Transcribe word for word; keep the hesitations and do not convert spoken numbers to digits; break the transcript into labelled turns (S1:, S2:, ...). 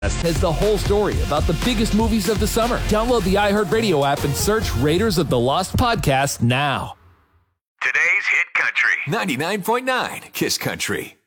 S1: has the whole story about the biggest movies of the summer. Download the iHeartRadio app and search Raiders of the Lost Podcast now.
S2: Today's Hit Country. ninety-nine point nine Kiss Country.